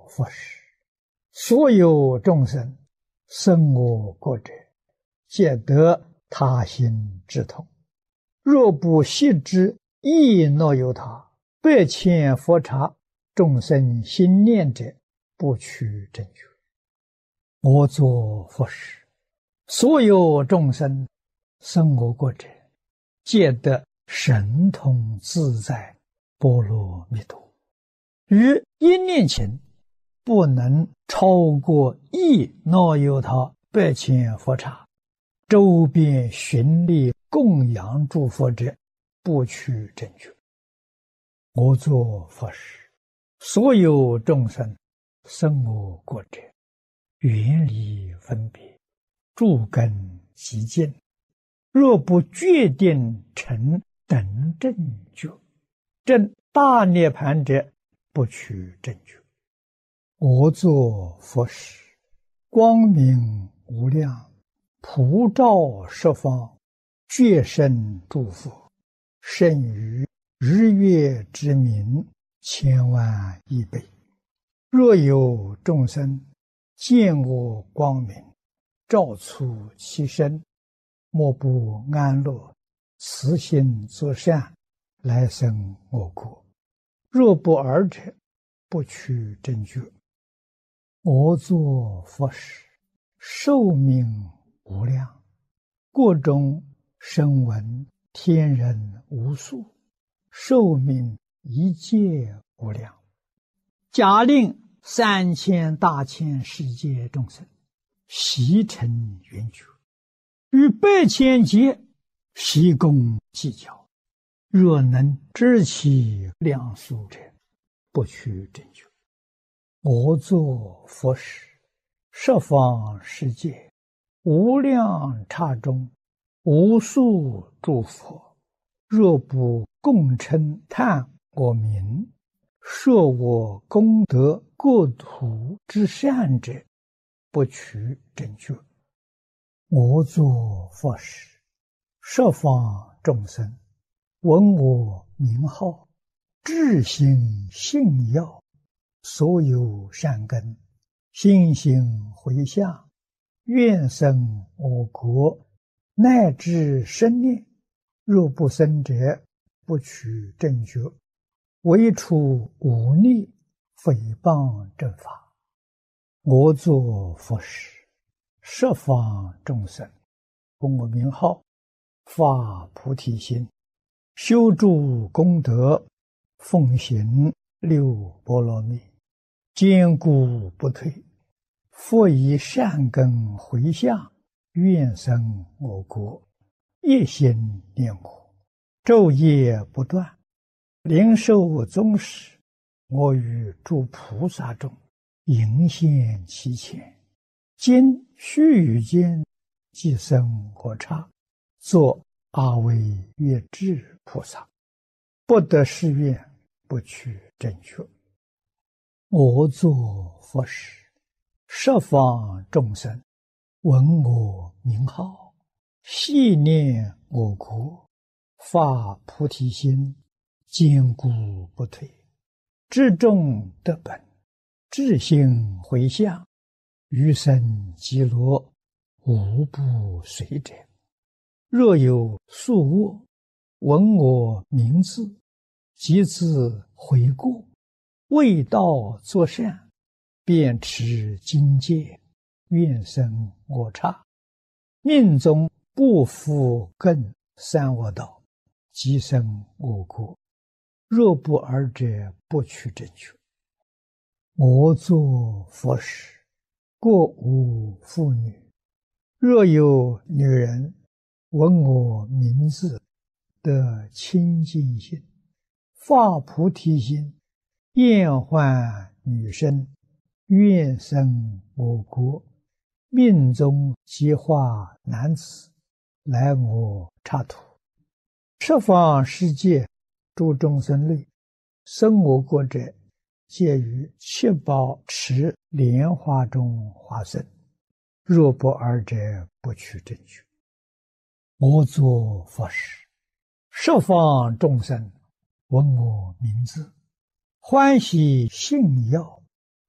佛时，所有众生生我国者，皆得他心之痛。若不悉之，亦若有他，百千佛刹，众生心念者，不取正觉。我作佛时，所有众生生我国者，皆得神通自在波罗蜜多。于一念前，不能超过一若有他百千佛刹，周边寻历供养诸佛者，不取正觉。我作佛时，所有众生生我国者，远离分别，诸根极净，若不决定成等正觉，证大涅盘者，不取正觉。我作佛时，光明无量，普照十方，觉生诸佛，胜于日月之明千万亿倍。若有众生见我光明，照出其身，莫不安乐，慈心作善，来生我国。若不尔者，不取正觉。我作佛时，寿命无量，国中声闻天人无数，寿命一切无量。假令3000大千世界众生悉成圆觉，于百千劫悉共计较，若能知其量数者，不取正觉。我作佛时，十方世界无量刹中，无数诸佛，若不共称叹我名，说我功德国土之善者，不取正觉。我作佛时，十方众生闻我名号，至心信要，所有善根心行回向，愿生我国，乃至生念。若不生者，不取正觉。唯除忤逆诽谤正法。我作佛时，十方众生闻我名号，发菩提心，修诸功德，奉行六波罗蜜，坚固不退。复以善根回向，愿生我国，一心念我，昼夜不断，灵受宗室。我与诸菩萨中，迎现其前，今须臾间，即生我刹，作阿惟越致菩萨。不得誓愿，不取正觉。我作佛时，十方众生闻我名号，系念我国，发菩提心，坚固不退。至众得本，至心回向，余生极乐，无不随者。若有宿卧，闻我名字，即自悔过，为道作善，便持经戒，愿生我刹。命中不复更三恶道，即生我国。若不尔者，不取正觉。我作佛时，国无妇女。若有女人闻我名字，得清净心，发菩提心，厌患女身，愿生我国，命中即化男子，来我刹土。十方世界诸众生类，生我国者，皆于七宝池莲花中化身。若不尔者，不取正觉。我作佛时，十方众生闻我名字，欢喜信要，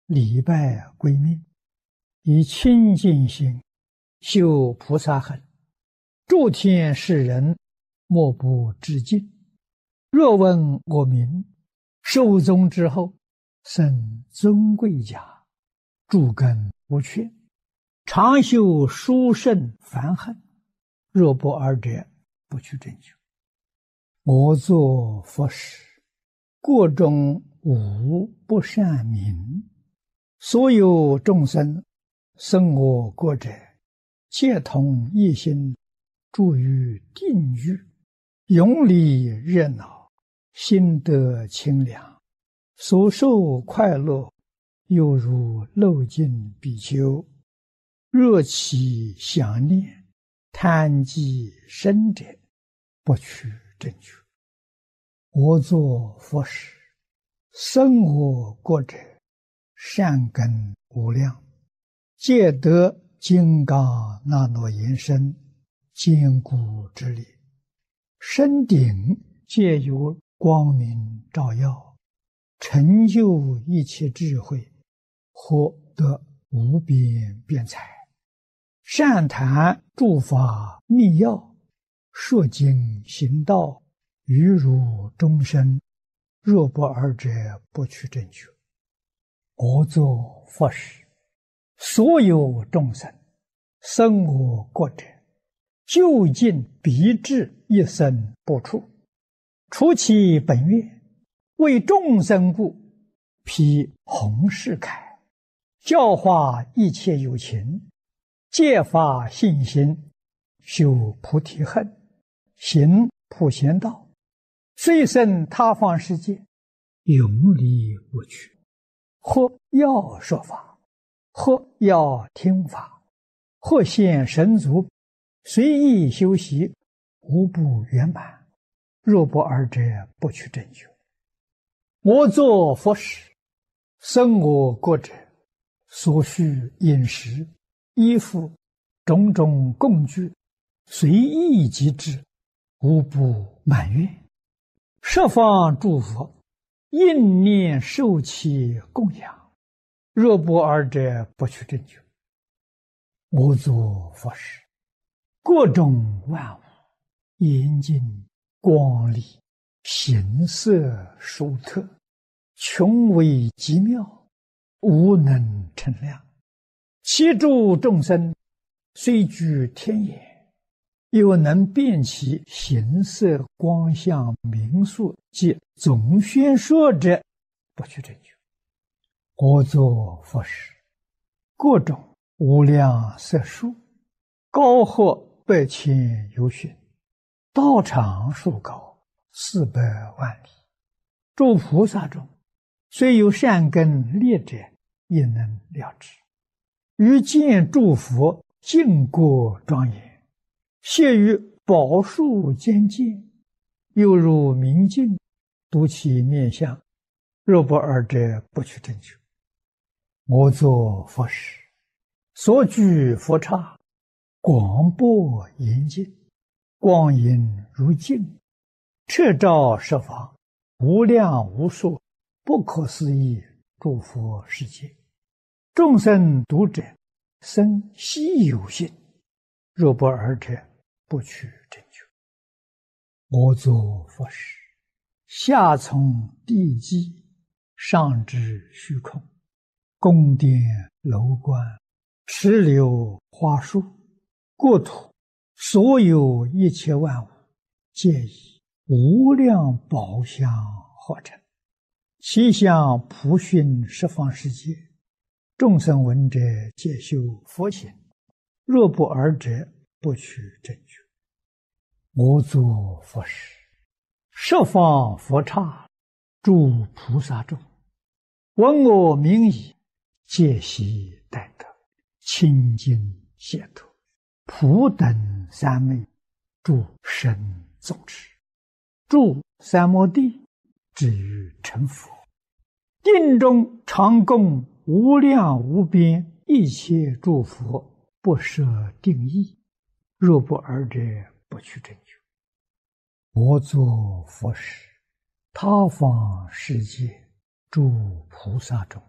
礼拜归命，以清净心修菩萨行，诸天世人莫不致敬。若问我名，寿终之后，生尊贵家，诸根无缺，常修殊胜梵行。若不尔者，不去正觉。我作佛时，国中无不善名，所有众生生我国者，皆同一心，住于定狱，永离热闹，心得清凉，所受快乐，犹如漏尽比丘。若其想念，贪积深者，不取正觉。我作佛时，生我国者，善根无量，皆得金刚那罗延身，坚固之力。身顶皆有光明照耀，成就一切智慧，获得无边辩才。善谈诸法密要，说经行道，于如终身。若不尔者，不取正觉。我作佛时，所有众生生我国者，究竟必至一生不出。除其本愿，为众生故，披弘誓铠，教化一切有情，戒发信心，修菩提恨，行普贤道，虽生他方世界，永离无趣。或要说法，或要听法，或现神足，随意修习，无不圆满。若不尔者，不取正觉。我作佛时，生我国者，所需饮食、衣服、种种供具，随意即至，无不满愿。十方诸佛应念受其供养。若不尔者，不取正觉。我作佛时，各种万物严净光丽，形色殊特，穷微极妙，无能称量。其诸众生虽居天眼，又能辨其形色光相名数及总宣说者，不取正觉。我作佛时，各种无量色数，高或百千由旬，道场数高400万里。诸菩萨中，虽有善根劣者，也能了知。于见诸佛净国庄严，谢于宝树间见，犹如明镜，睹其面相。若不尔者，不取正觉。我作佛时，所居佛刹，广博严净，光影如镜，彻照十方，无量无数，不可思议诸佛世界。众生读者，生希有信。若不尔者，不取正觉。我作佛时，下从地基，上至虚空，宫殿楼观，池流花树，国土所有一切万物，皆以无量宝相化成。其相普熏十方世界，众生闻者，皆修佛行。若不尔者，不取正觉。我作佛时，十方佛刹，诸菩萨众，闻我名已，皆悉待得，清净解脱，普等三昧，诸神总持，诸三摩地，至于成佛。定中常供无量无边一切诸佛，不设定义。若不尔者，不取正觉。我作佛时，他方世界诸菩萨中，